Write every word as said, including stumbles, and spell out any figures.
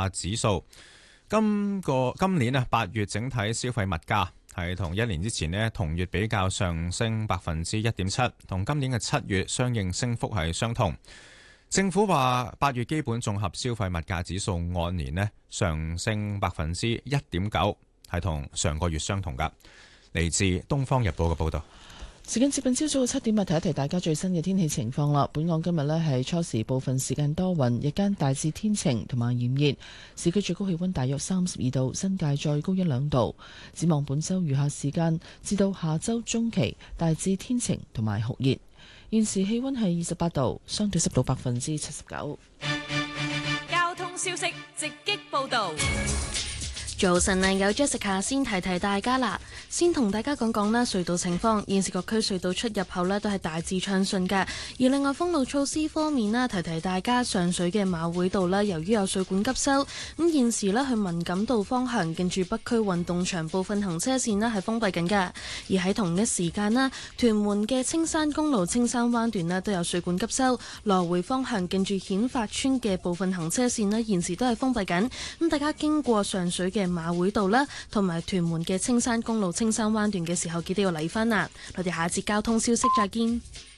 價指數。今個今年啊八月整體消費物價係同一年之前呢同月比較上升百分之一點七，同今年嘅七月相應升幅係相同。政府話八月基本綜合消費物價指數按年呢上升百分之一點九，係同上個月相同噶。嚟自《東方日報》嘅報道。 時間接近朝早嘅七點啊，提一提大家最新嘅天氣情況啦。本港今日呢係初時部分時間多雲，日間大致天晴同埋炎熱，市區最高氣溫大約三十二度，新界再高一兩度。展望本周餘下時間至到下周中期，大致天晴同埋酷熱。現時氣溫係二十八度，相對濕度百分之七十九。 交通消息直擊報道。 早晨啊，有 Jessica 先提提大家啦。先同大家講講啦隧道情況，現時各區隧道出入口呢都係大致暢順嘅。而另外封路措施方面啦，提提大家上水嘅馬會道啦，由於有水管急修，咁現時呢去文錦道方向近住北區運動場部分行車線呢係封閉緊嘅。而喺同一時間啦，屯門嘅青山公路青山灣段呢都有水管急修，來回方向近住顯發村嘅部分行車線呢現時都係封閉緊。咁大家經過上水嘅馬會道啦，同埋屯門嘅青山公路青山灣段嘅時候，記得要嚟返啦。我哋下一節交通消息再見。